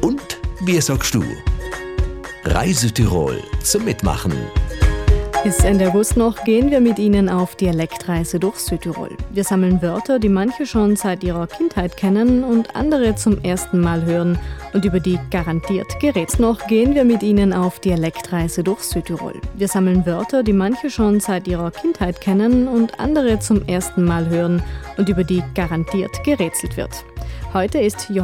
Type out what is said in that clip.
Und wir sagst du? Reise Tirol zum Mitmachen. Bis Ende August noch gehen wir mit Ihnen auf Dialektreise durch Südtirol. Wir sammeln Wörter, die manche schon seit ihrer Kindheit kennen und andere zum ersten Mal hören und über die garantiert gerät's noch gehen wir mit Ihnen auf Dialektreise durch Südtirol. Wir sammeln Wörter, die manche schon seit ihrer Kindheit kennen und andere zum ersten Mal hören und über die garantiert gerätselt wird. Heute ist